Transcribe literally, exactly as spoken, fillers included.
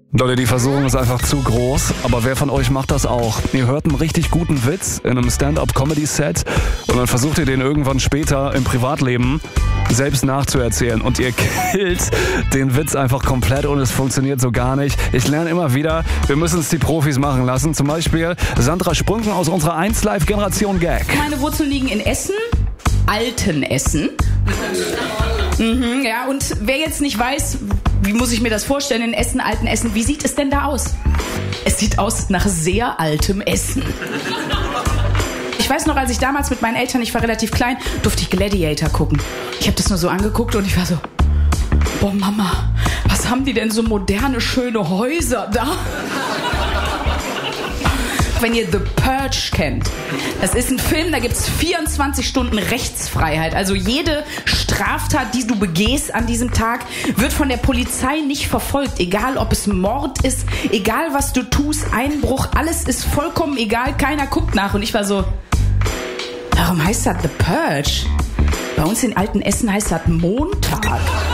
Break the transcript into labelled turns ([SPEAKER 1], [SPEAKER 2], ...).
[SPEAKER 1] Leute, die Versuchung ist einfach zu groß, aber wer von euch macht das auch? Ihr hört einen richtig guten Witz in einem Stand-up-Comedy-Set und dann versucht ihr den irgendwann später im Privatleben selbst nachzuerzählen und ihr killt den Witz einfach komplett und es funktioniert so gar nicht. Ich lerne immer wieder, wir müssen es die Profis machen lassen. Zum Beispiel Sandra Sprünken aus unserer eins Live Generation Gag.
[SPEAKER 2] Meine Wurzeln liegen in Essen, alten Essen. Mhm, ja, und wer jetzt nicht weiß, wie muss ich mir das vorstellen, in Essen, alten Essen, wie sieht es denn da aus? Es sieht aus nach sehr altem Essen. Ich weiß noch, als ich damals mit meinen Eltern, ich war relativ klein, durfte ich Gladiator gucken. Ich habe das nur so angeguckt und ich war so, boah Mama, was haben die denn so moderne, schöne Häuser da? Wenn ihr The Purge kennt, das ist ein Film, da gibt es vierundzwanzig Stunden Rechtsfreiheit. Also jede Straftat, die du begehst an diesem Tag, wird von der Polizei nicht verfolgt. Egal, ob es Mord ist, egal, was du tust, Einbruch, alles ist vollkommen egal, keiner guckt nach. Und ich war so, warum heißt das The Purge? Bei uns in Altenessen heißt das Montag.